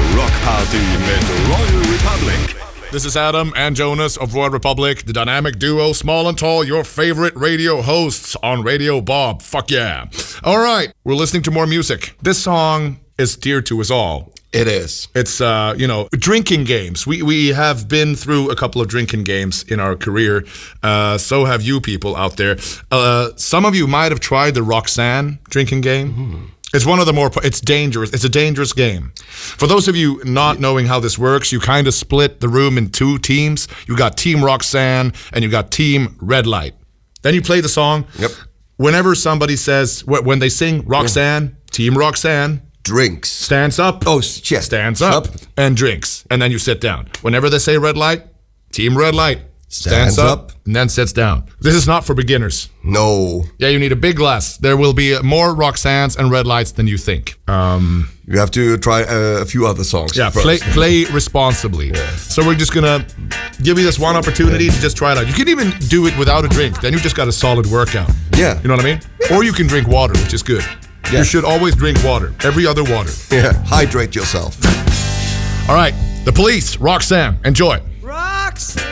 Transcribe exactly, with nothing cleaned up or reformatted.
Rock Party mit Royal Republic. This is Adam and Jonas of Royal Republic, the dynamic duo, small and tall, your favorite radio hosts on Radio Bob. Fuck yeah. All right, we're listening to more music. This song is dear to us all. It is. It's, uh, you know, drinking games. We we have been through a couple of drinking games in our career. Uh, so have you people out there. Uh, some of you might have tried the Roxanne drinking game. Mm-hmm. It's one of the more, it's dangerous. It's a dangerous game. For those of you not knowing how this works, you kind of split the room in two teams. You got Team Roxanne and you got Team Red Light. Then you play the song. Yep. Whenever somebody says, when they sing Roxanne, yeah. Team Roxanne, drinks. Stands up. Oh, yeah. Stands up, up and drinks. And then you sit down. Whenever they say red light, Team Red Light stands, stands up, up and then sits down. This is not for beginners. No. Yeah, you need a big glass. There will be more Roxannes and Red Lights than you think. Um, you have to try uh, a few other songs. Yeah, first. play play responsibly. Yeah. So we're just gonna give you this one opportunity yeah. to just try it out. You can even do it without a drink. Then you just got a solid workout. Yeah. You know what I mean? Yeah. Or you can drink water, which is good. Yeah. You should always drink water. Every other water. Yeah. Hydrate yourself. All right. The Police, Roxanne. Enjoy. Roxanne.